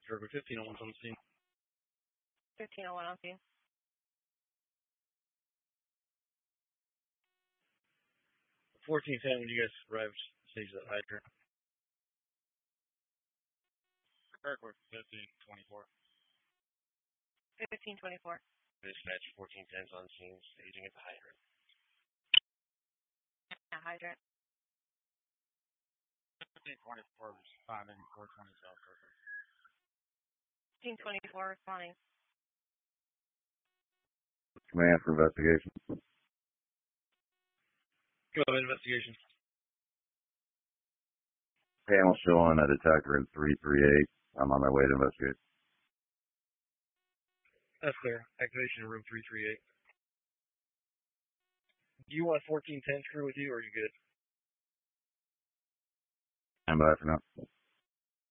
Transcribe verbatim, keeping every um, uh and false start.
Circle fifteen oh one's on the scene. fifteen oh one on scene. fourteen ten, when you guys arrived, stage that hydrant. Kirkwood, fifteen twenty-four. fifteen twenty-four. Dispatch fourteen ten's on scene, staging at the hydrant. Yeah, hydrant. fifteen twenty-four, responding four twenty South Kirkwood. fifteen twenty-four, responding. Command for investigation. Go ahead, investigation. Panel showing a detector in three three eight. I'm on my way to investigate. That's clear. Activation in room three three eight. Do you want fourteen ten's crew with you, or are you good? Stand by for now.